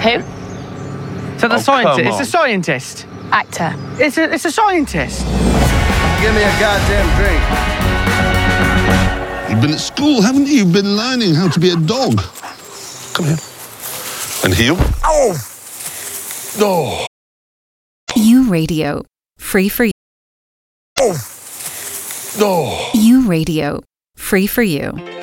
Who? So the Oh, scientist. come It's a on. scientist. Actor. It's a scientist. Give me a goddamn drink. You've been at school, haven't you? You've been learning how to be a dog. Come here. And heel. Oh! Oh! U Radio. Free for you. Oh! Oh! U Radio. Free for you.